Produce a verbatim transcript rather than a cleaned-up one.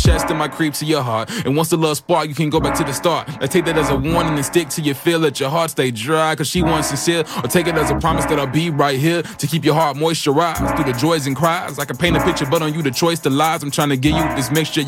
chest and might creep to your heart. And once the love spark, you can go back to the start. Let's take that as a warning and stick to your feel. Let your heart stay dry, cause she wants sincere. Or take it as a promise that I'll be right here to keep your heart moisturized through the joys and cries. I can paint a picture, but on you the choice, the lies. I'm trying to give you this mixture.